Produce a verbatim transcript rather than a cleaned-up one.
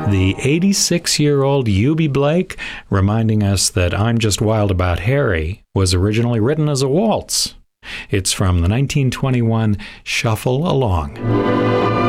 the eighty-six-year-old Eubie Blake, reminding us that I'm Just Wild About Harry was originally written as a waltz. It's from the nineteen twenty-one Shuffle Along.